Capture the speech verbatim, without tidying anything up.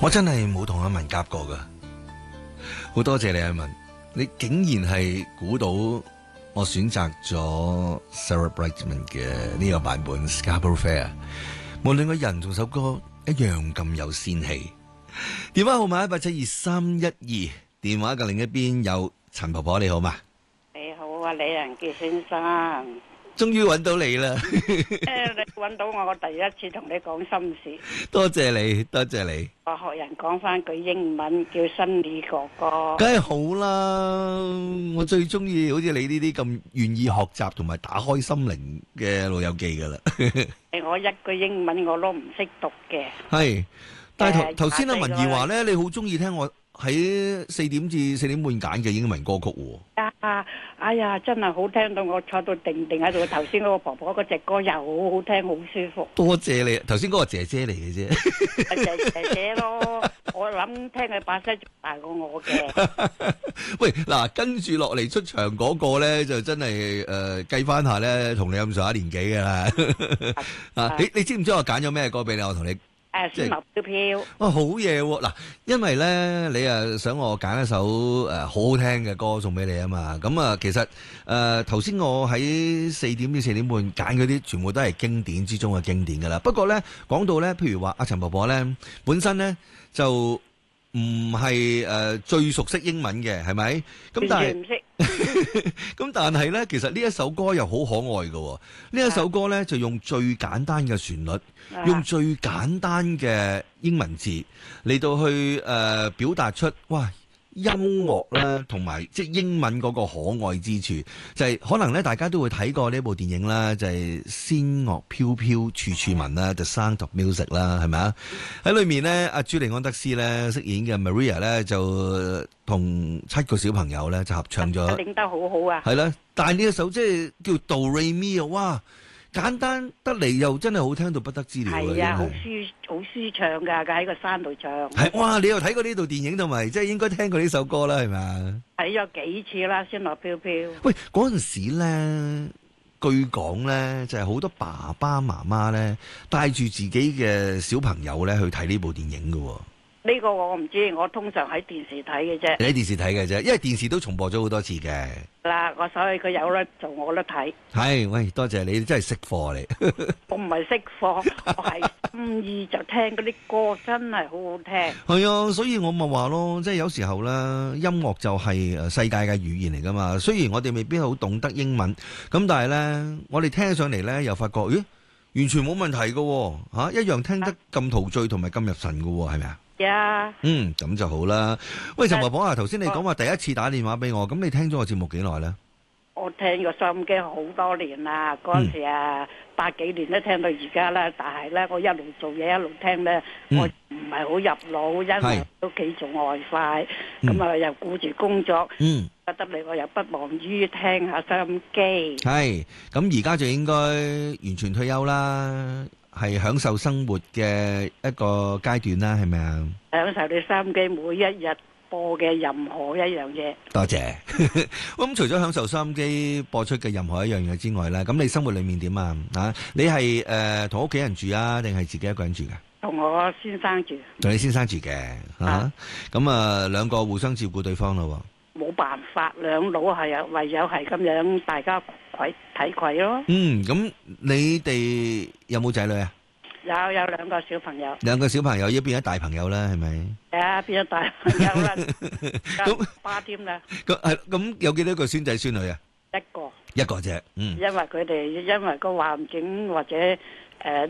我真係冇同阿文夾過噶，好多謝你阿文，你竟然係估到我選擇咗 Sarah Brightman 嘅呢個版本 Scarborough Fair， 無論個人同首歌一樣咁有仙氣。電話號碼一八七二三一二，電話嘅另一邊有陳婆婆，你好嘛？ 你好啊，李仁傑先生。 終於揾到你啦！ 誒，你揾到我，我第一次同你講心事。 多謝你，多謝你。 我學人講翻句英文叫新李哥哥。 梗係好啦，我最中意好似你呢啲咁願意學習同埋打開心靈嘅老友記噶啦。 我一句英文我都唔識讀嘅。 係，但係頭頭先阿文儀話咧， 誒你好中意聽我喺四點至四點半揀嘅英文歌曲喎。 啊！哎呀，真係好聽到我坐到定定喺度。頭先嗰個婆婆嗰隻歌又好好聽，好舒服。 多謝你，頭先嗰個姐姐嚟嘅啫。 姐姐姐咯，我諗聽佢把聲仲大過我嘅。 喂，嗱，跟住落嚟出場嗰個咧，就真係誒計翻下咧，同你咁上下年紀㗎啦。啊，你你知唔知我揀咗咩歌俾你？我同你。 誒，仙樂飄飄。 哇，好嘢喎！嗱，因為咧，你啊想我揀一首誒好好聽嘅歌送俾你啊嘛。咁啊，其實誒頭先我喺四點至四點半揀嗰啲，全部都係經典之中嘅經典噶啦。不過咧，講到咧，譬如話阿陳婆婆咧，本身咧就唔係誒最熟悉英文嘅，係咪？咁但係唔識。 咁但係咧，其實呢一首歌又好可愛嘅。呢一首歌咧就用最簡單嘅旋律，用最簡單嘅英文字嚟到去誒、呃、表達出哇音樂咧同埋即係英文嗰個可愛之處，就係、是、可能咧大家都會睇過呢部電影啦，就係、是、仙樂飄飄處處聞啦 The Sound of Music 啦，係咪啊？喺裏面咧，阿朱莉安德斯咧飾演嘅 Maria 咧就同七個小朋友咧就合唱咗， 整得好好啊！ 係啦，但係呢一首即係叫 Do Re Mi 啊，哇！簡單得嚟又真係好聽到不得之了。 係啊，好舒好舒暢㗎，喺個山度唱。 係哇！你又睇過呢度電影同埋，即係應該聽過呢首歌啦，係咪？ 睇咗幾次啦，仙樂飄飄。 喂，嗰陣時咧，據講咧，就係、是、好多爸爸媽媽咧帶住自己嘅小朋友咧去睇呢部電影㗎。 呢個我唔知，我通常喺電視睇嘅啫。 你喺電視睇嘅啫，因為電視都重播咗好多次嘅。 嗱，我所以佢有得做，我都睇。 係，喂，多謝你，真係識貨你。 我唔係識貨，我係心意就聽嗰啲歌，真係好好聽。 係啊，所以我咪話咯，即係有時候咧，音樂就係誒世界嘅語言嚟噶嘛。雖然我哋未必好懂得英文，咁但係咧，我哋聽上嚟咧又發覺，咦，完全冇問題噶，吓、啊、一樣聽得咁陶醉同埋咁入神噶，係咪啊？ 呀， 嗯，咁就好啦。喂，陳婆婆啊，頭先你講話第一次打電話俾我，咁你聽咗我節目幾耐咧？ 我聽個收音機好多年啦，嗰陣時啊，八幾年都聽到而家啦。但係咧，我一路做嘢一路聽咧，我唔係好入腦，因為屋企做外快，咁啊又顧住工作， 嗯， 不得嚟我又不忘於聽下收音機。 係，咁而家就應該完全退休啦。係享受生活嘅一個階段啦，係咪啊？ 享受你收音機每一日播嘅任何一樣嘢。 多謝。咁除咗享受收音機播出嘅任何一樣嘢之外咧，咁你生活裏面點啊？啊，你係誒同屋企人住啊，定係自己一個人住噶？ 同我先生住。 同你先生住嘅啊？咁啊，兩個互相照顧對方咯。 冇辦法，兩老係啊，唯有係咁樣，大家攜睇攜咯。 嗯，咁你哋有冇仔女啊？ 有有兩個小朋友。 兩個小朋友已經變咗大朋友啦，係咪？ 係啊，變咗大朋友啦，咁巴添啦。 咁係咁有幾多個孫仔孫女啊？ 一個。 一個啫，嗯。 因為佢哋因為個環境或者誒